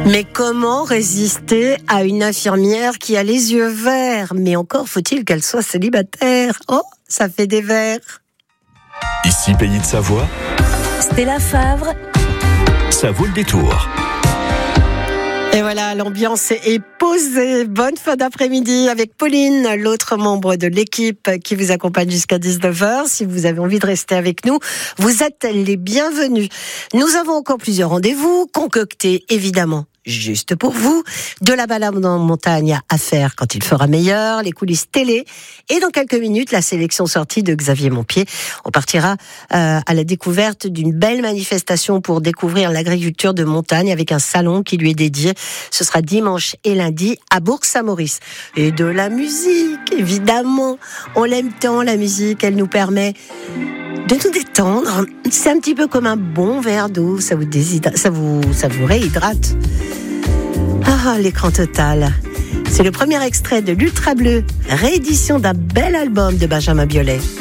Mais comment résister à une infirmière qui a les yeux verts? Mais encore faut-il qu'elle soit célibataire. Oh, ça fait des vers. Ici Pays de Savoie, Stella Favre, ça vaut le détour. Et voilà, l'ambiance est posée. Bonne fin d'après-midi avec Pauline, l'autre membre de l'équipe qui vous accompagne jusqu'à 19h. Si vous avez envie de rester avec nous, vous êtes les bienvenus. Nous avons encore plusieurs rendez-vous concoctés, évidemment, juste pour vous. De la balade en montagne à faire quand il fera meilleur, les coulisses télé. Et dans quelques minutes, la sélection sortie de Xavier Montpied. On partira à la découverte d'une belle manifestation pour découvrir l'agriculture de montagne avec un salon qui lui est dédié. Ce sera dimanche et lundi à Bourg-Saint-Maurice. Et de la musique, évidemment. On l'aime tant, la musique. Elle nous permet de nous détendre. C'est un petit peu comme un bon verre d'eau. Ça vous réhydrate. Ah, l'écran total. C'est le premier extrait de l'Ultra Bleu, réédition d'un bel album de Benjamin Biolay.